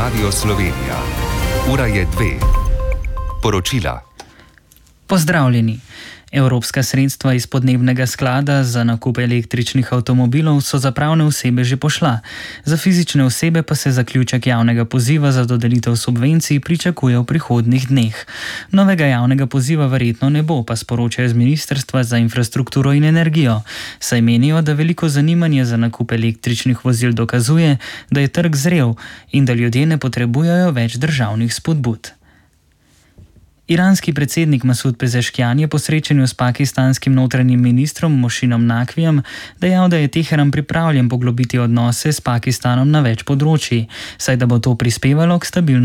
Radio Slovenija. Ura je 2. Poročila. Pozdravljeni. Evropska sredstva iz podnebnega sklada za nakup električnih avtomobilov so za pravne osebe že pošla. Za fizične osebe pa se zaključek javnega poziva za dodelitev subvencij pričakuje v prihodnjih dneh. Novega javnega poziva verjetno ne bo, pa sporočajo z Ministrstva za infrastrukturo in energijo. Saj menijo, da veliko zanimanje za nakup električnih vozil dokazuje, da je trg zrel in da ljudje ne potrebujejo več državnih spodbud. Iranski predsednik Masud Pezeškian je po srečanju s pakistanskim notranjim ministrom Moshinom Naqvijem dejal, da je Teheran pripravljen poglobiti odnose s Pakistanom na več področij, saj da bo to prispevalo k stabilnosti